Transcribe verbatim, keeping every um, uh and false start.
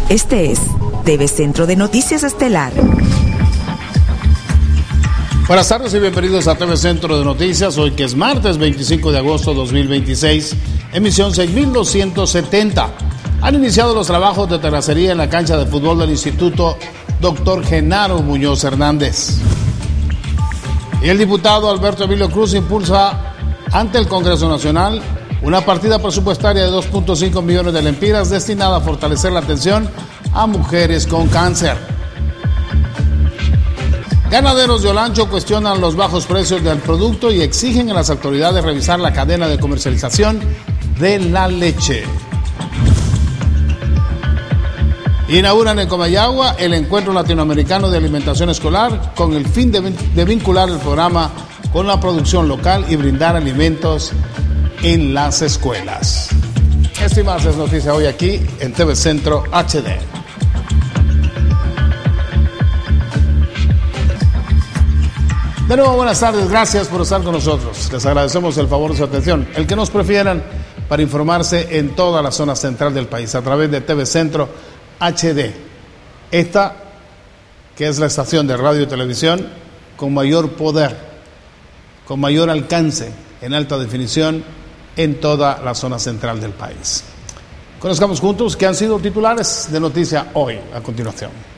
Este es T V Centro de Noticias Estelar. Buenas tardes y bienvenidos a T V Centro de Noticias, hoy que es martes veinticinco de agosto de dos mil veintiséis, emisión seis mil doscientos setenta. Han iniciado los trabajos de terracería en la cancha de fútbol del Instituto Doctor Genaro Muñoz Hernández. Y el diputado Alberto Emilio Cruz impulsa ante el Congreso Nacional una partida presupuestaria de dos punto cinco millones de lempiras destinada a fortalecer la atención a mujeres con cáncer. Ganaderos de Olancho cuestionan los bajos precios del producto y exigen a las autoridades revisar la cadena de comercialización de la leche. Inauguran en Comayagua el Encuentro Latinoamericano de Alimentación Escolar con el fin de, de vincular el programa con la producción local y brindar alimentos en las escuelas. Esto y más es noticia hoy aquí en T V Centro H D. De nuevo, buenas tardes, gracias por estar con nosotros. Les agradecemos el favor de su atención, el que nos prefieran para informarse en toda la zona central del país a través de T V Centro H D. Esta, que es la estación de radio y televisión con mayor poder, con mayor alcance en alta definición en toda la zona central del país. Conozcamos juntos qué han sido titulares de noticia hoy a continuación.